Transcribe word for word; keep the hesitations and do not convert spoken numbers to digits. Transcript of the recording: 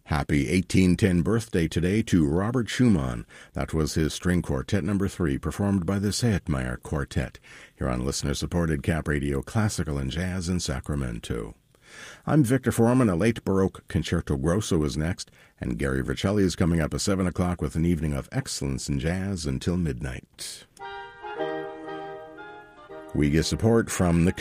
Happy eighteen ten birthday today to Robert Schumann. That was his string quartet number three, performed by the Seitmeyer Quartet, here on listener-supported Cap Radio Classical and Jazz in Sacramento. I'm Victor Foreman. A late Baroque Concerto Grosso is next, and Gary Vercelli is coming up at seven o'clock with an evening of excellence in jazz until midnight. We get support from the